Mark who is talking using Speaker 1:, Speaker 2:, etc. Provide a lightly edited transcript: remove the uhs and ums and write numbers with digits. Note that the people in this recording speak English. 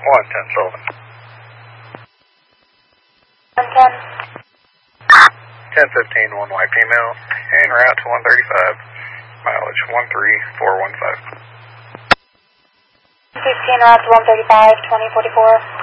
Speaker 1: 110 Sullivan.
Speaker 2: 110.
Speaker 1: 1015, one white female, en route to 135, mileage 13415.
Speaker 2: 15 route to 135, 2044.